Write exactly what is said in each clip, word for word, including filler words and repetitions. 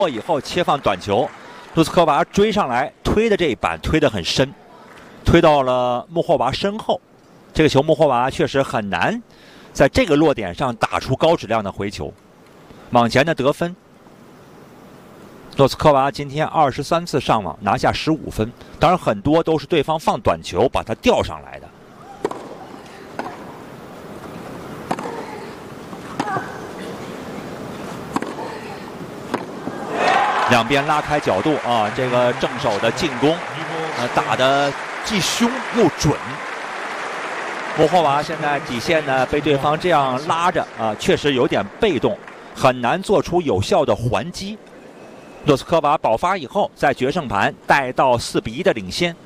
以后切放短球，卢斯科娃追上来推的这一板推得很深，推到了穆霍娃身后。这个球穆霍娃确实很难在这个落点上打出高质量的回球，网前的得分。诺斯科娃今天二十三次上网拿下十五分，当然很多都是对方放短球把他吊上来的。两边拉开角度啊，这个正手的进攻，呃，打得既凶又准。穆霍娃现在底线呢被对方这样拉着啊，确实有点被动，很难做出有效的还击。诺斯科娃爆发以后，在决胜盘带到四比一的领先。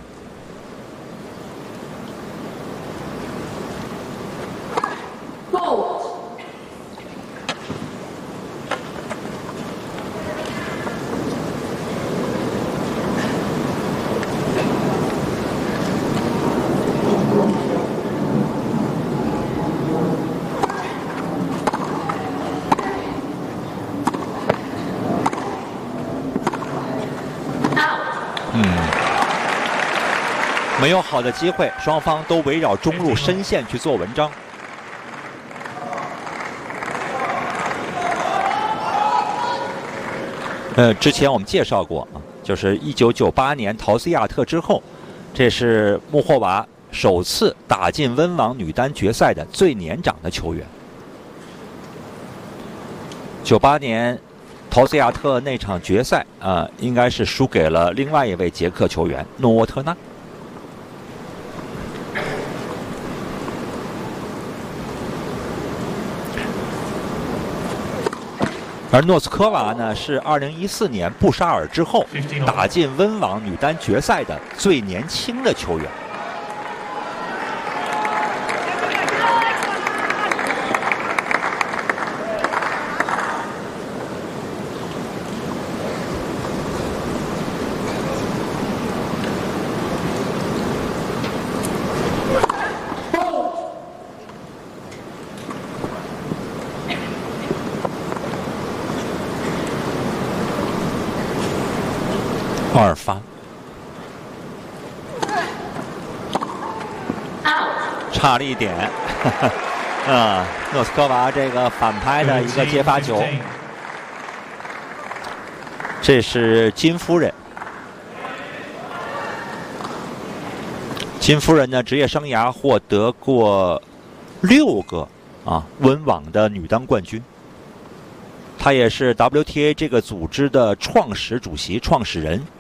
嗯，没有好的机会，双方都围绕中路深线去做文章。呃，之前我们介绍过啊，就是一九九八年陶斯亚特之后，这是穆霍娃首次打进温网女单决赛的最年长的球员。九八年。陶斯亚特那场决赛啊、呃，应该是输给了另外一位捷克球员诺沃特纳。而诺斯科娃呢，是二零一四年布沙尔之后打进温网女单决赛的最年轻的球员。二发，差了一点，啊，诺斯科娃这个反拍的一个接发球，这是金夫人。金夫人呢，职业生涯获得过六个啊温网的女单冠军。她也是 W T A 这个组织的创始主席、创始人。